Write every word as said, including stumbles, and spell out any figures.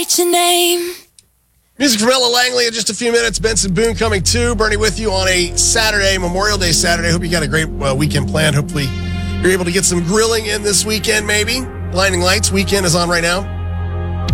write your name. Music from Ella Langley in just a few minutes. Benson Boone coming too. Bernie with you on a Saturday, Memorial Day Saturday. Hope you got a great uh, weekend planned. Hopefully you're able to get some grilling in this weekend, maybe. Blinding Lights weekend is on right now.